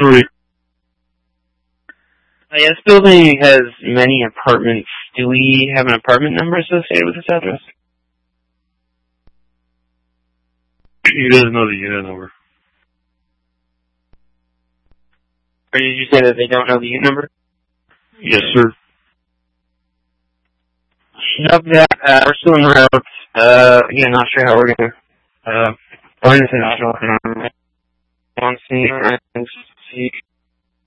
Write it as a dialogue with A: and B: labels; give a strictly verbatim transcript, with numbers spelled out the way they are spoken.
A: three.
B: Uh, yeah, this building has many apartments. Do we have an apartment number associated with this address?
A: He doesn't know the unit number.
B: Or did you say that they don't know the unit number?
A: Yes, sir.
B: Nope, that, uh, we're still en route. Uh, again, not sure how we're gonna, uh, find this individual. On scene, and see